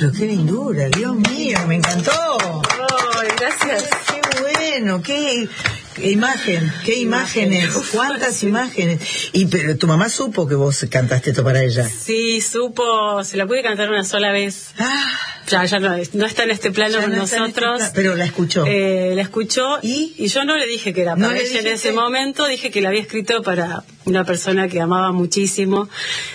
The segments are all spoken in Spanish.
pero qué lindura, Dios mío, me encantó. Ay, gracias. Qué bueno, qué imágenes, cuántas imágenes. Pero tu mamá supo que vos cantaste esto para ella. Sí, supo, se la pude cantar una sola vez. Ya no está en este plano con nosotros. Pero la escuchó. La escuchó y yo no le dije que era para ella en ese momento, dije que la había escrito para una persona que amaba muchísimo.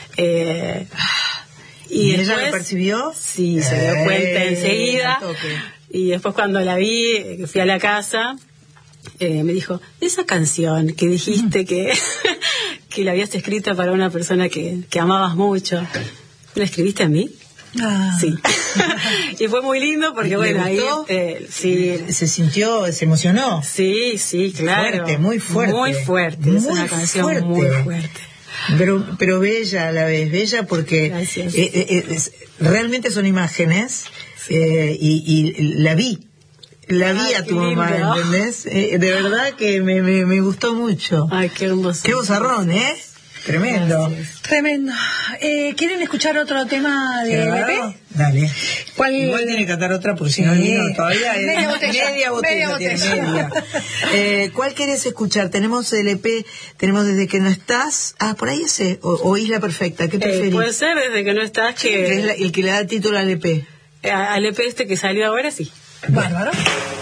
¿Y después, ella lo percibió? Sí, se dio cuenta enseguida. Y después cuando la vi, fui a la casa, me dijo, esa canción que dijiste que la habías escrito para una persona que amabas mucho, ¿la escribiste a mí? Sí. Y fue muy lindo porque bueno, ahí sí. Se emocionó. Sí, claro. Muy fuerte. Es una canción muy fuerte. Pero bella a la vez, bella porque realmente son imágenes. Y la vi a tu mamá, ¿entendés? De verdad que me gustó mucho. Ay, qué hermoso. Qué vozarrón, tremendo. Gracias. Tremendo. ¿Quieren escuchar otro tema de LP? Dale. Igual tiene que cantar otra porque si no el vino todavía es media botella. ¿Cuál querés escuchar? Tenemos el EP, tenemos Desde que no estás. Por ahí ese, o Isla Perfecta, ¿qué preferís? Puede ser Desde que no estás, que es el que le da título al EP. Al EP que salió ahora, sí. Bárbaro.